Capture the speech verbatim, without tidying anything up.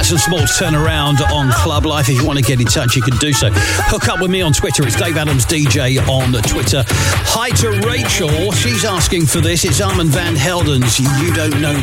Jackson Smalls turn around on Club Life. If you want to get in touch, you can do so. Hook up with me on Twitter. It's Dave Adams D J on Twitter. Hi to Rachel. She's asking for this. It's Armand Van Helden's You Don't Know